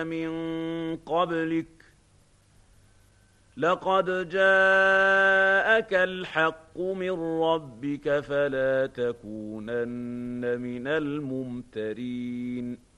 من قبلك لقد جاءك الحق من ربك فلا تكونن من الممترين